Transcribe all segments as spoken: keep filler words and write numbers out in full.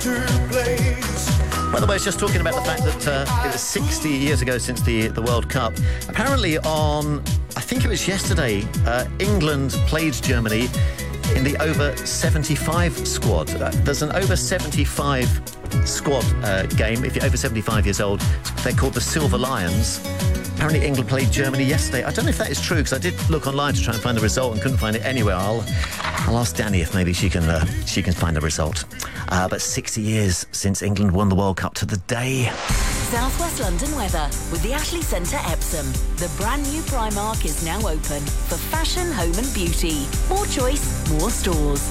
By the way, I was just talking about the fact that uh, it was sixty years ago since the, the World Cup. Apparently on, I think it was yesterday, uh, England played Germany in the over seventy-five squad. Uh, there's an over seventy-five squad uh, game. If you're over seventy-five years old, they're called the Silver Lions. Apparently England played Germany yesterday. I don't know if that is true, because I did look online to try and find the result and couldn't find it anywhere. I'll, I'll ask Danny if maybe she can uh, she can find the result. Uh, but sixty years since England won the World Cup to the day. South West London weather with the Ashley Centre Epsom. The brand new Primark is now open for fashion, home and beauty. More choice, more stores.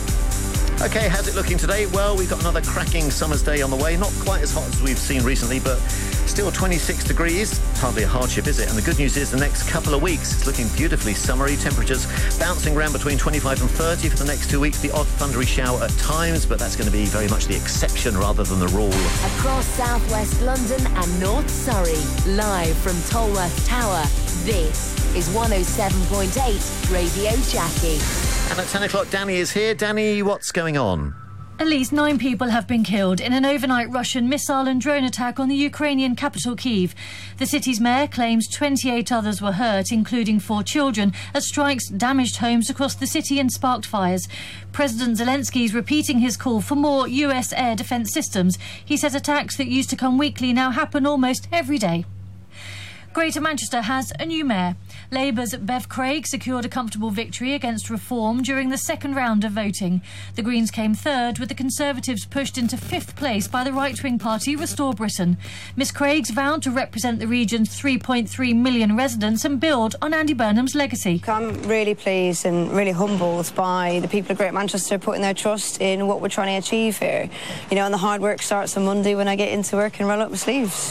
OK, how's it looking today? Well, we've got another cracking summer's day on the way. Not quite as hot as we've seen recently, but still twenty-six degrees. Hardly a hardship, is it? And the good news is the next couple of weeks it's looking beautifully summery. Temperatures bouncing around between twenty-five and thirty for the next two weeks. The odd thundery shower at times, but that's going to be very much the exception rather than the rule. Across South West London and North Surrey, live from Tolworth Tower, this is one oh seven point eight Radio Jackie. And at ten o'clock, Danny is here. Danny, what's going on? At least nine people have been killed in an overnight Russian missile and drone attack on the Ukrainian capital, Kyiv. The city's mayor claims twenty-eight others were hurt, including four children, as strikes damaged homes across the city and sparked fires. President Zelensky is repeating his call for more U S air defence systems. He says attacks that used to come weekly now happen almost every day. Greater Manchester has a new mayor. Labour's Bev Craig secured a comfortable victory against Reform during the second round of voting. The Greens came third, with the Conservatives pushed into fifth place by the right-wing party Restore Britain. Miss Craig's vowed to represent the region's three point three million residents and build on Andy Burnham's legacy. I'm really pleased and really humbled by the people of Greater Manchester putting their trust in what we're trying to achieve here. You know, and the hard work starts on Monday when I get into work and roll up my sleeves.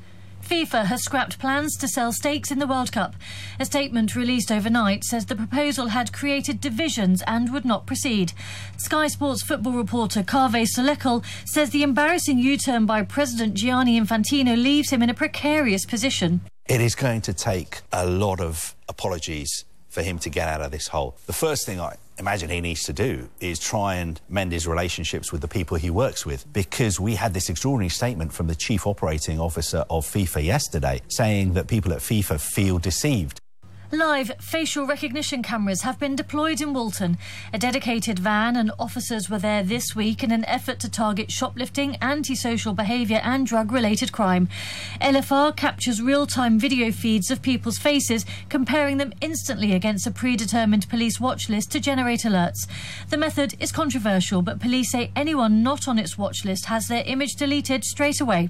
FIFA has scrapped plans to sell stakes in the World Cup. A statement released overnight says the proposal had created divisions and would not proceed. Sky Sports football reporter Kaveh Solekol says the embarrassing U-turn by President Gianni Infantino leaves him in a precarious position. It is going to take a lot of apologies for him to get out of this hole. The first thing I imagine he needs to do is try and mend his relationships with the people he works with, because we had this extraordinary statement from the chief operating officer of FIFA yesterday saying that people at FIFA feel deceived. Live facial recognition cameras have been deployed in Walton. A dedicated van and officers were there this week in an effort to target shoplifting, antisocial behaviour and drug-related crime. L F R captures real-time video feeds of people's faces, comparing them instantly against a predetermined police watch list to generate alerts. The method is controversial, but police say anyone not on its watch list has their image deleted straight away.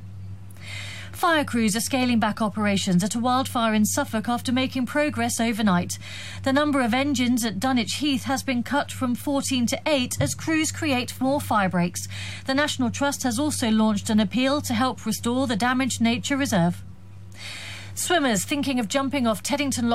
Fire crews are scaling back operations at a wildfire in Suffolk after making progress overnight. The number of engines at Dunwich Heath has been cut from fourteen to eight as crews create more fire breaks. The National Trust has also launched an appeal to help restore the damaged nature reserve. Swimmers thinking of jumping off Teddington Lock